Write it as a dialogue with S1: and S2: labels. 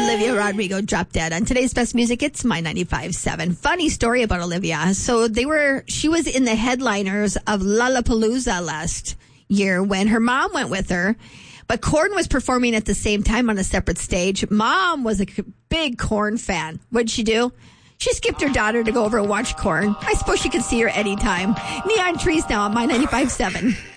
S1: Olivia Rodrigo dropped dead. On today's best music, it's My 95.7. Funny story about Olivia. So she was in the headliners of Lollapalooza last year when her mom went with her. But Korn was performing at the same time on a separate stage. Mom was a big Korn fan. What'd she do? She skipped her daughter to go over and watch Korn. I suppose she could see her anytime. Neon Trees now on My 95.7.